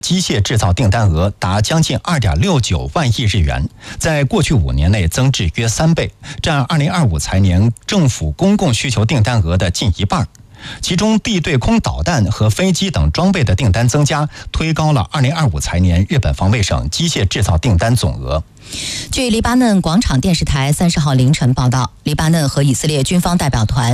机械制造订单额达将近2.69万亿日元，在过去5年内增至约3倍，占2025财年政府公共需求订单额的近一半。其中地对空导弹和飞机等装备的订单增加，推高了2025财年日本防卫省机械制造订单总额。 据黎巴嫩广场电视台30号凌晨报道，黎巴嫩和以色列军方代表团